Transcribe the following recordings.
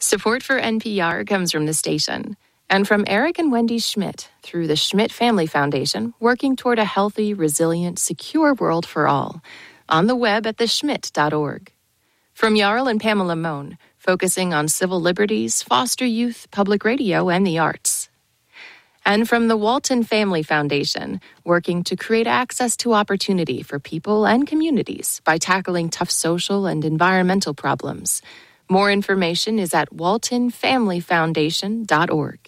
Support for NPR comes from the station and from Eric and Wendy Schmidt through the Schmidt Family Foundation, working toward a healthy, resilient, secure world for all. On the web at theschmidt.org. From Jarl and Pamela Mohn, focusing on civil liberties, foster youth, public radio, and the arts. And from the Walton Family Foundation, working to create access to opportunity for people and communities by tackling tough social and environmental problems. More information is at waltonfamilyfoundation.org.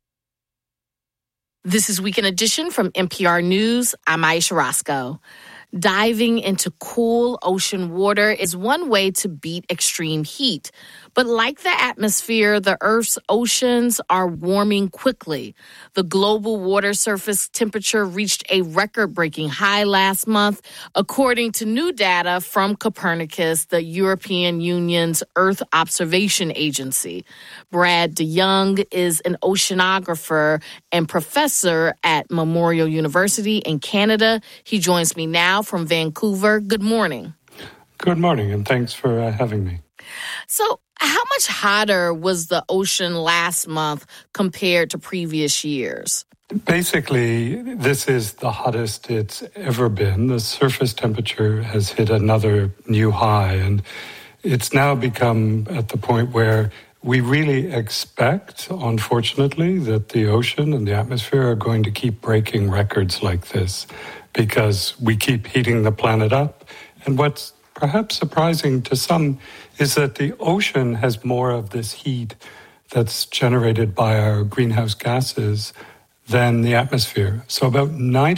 This is Weekend Edition from NPR News. I'm Aisha Roscoe. Diving into cool ocean water is one way to beat extreme heat. But like the atmosphere, the Earth's oceans are warming quickly. The global water surface temperature reached a record-breaking high last month, according to new data from Copernicus, the European Union's Earth Observation Agency. Brad DeYoung is an oceanographer and professor at Memorial University in Canada. He joins me now from Vancouver. Good morning. Good morning, and thanks for having me. So, how much hotter was the ocean last month compared to previous years? Basically, this is the hottest it's ever been. The surface temperature has hit another new high, and it's now become at the point where we really expect, unfortunately, that the ocean and the atmosphere are going to keep breaking records like this because we keep heating the planet up. And what's perhaps surprising to some is that the ocean has more of this heat that's generated by our greenhouse gases than the atmosphere. So about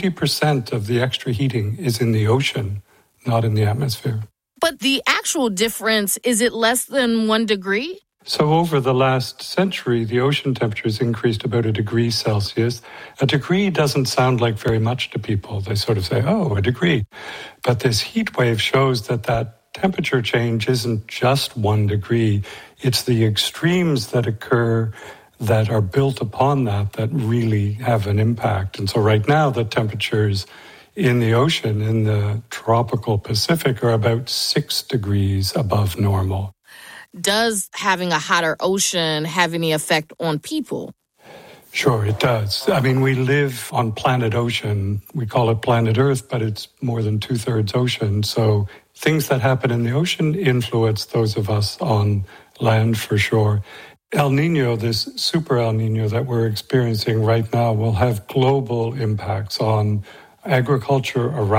90% of the extra heating is in the ocean, not in the atmosphere. But the actual difference, is it less than 1 degree? So over the last century, the ocean temperatures increased about 1 degree Celsius. A degree doesn't sound like very much to people. They sort of say, oh, 1 degree. But this heat wave shows that temperature change isn't just 1 degree. It's the extremes that occur that are built upon that really have an impact. And so right now, the temperatures in the ocean, in the tropical Pacific, are about 6 degrees above normal. Does having a hotter ocean have any effect on people? Sure, it does. I mean, we live on planet ocean. We call it planet Earth, but it's more than 2/3 ocean. So things that happen in the ocean influence those of us on land for sure. El Nino, this super El Nino that we're experiencing right now, will have global impacts on agriculture around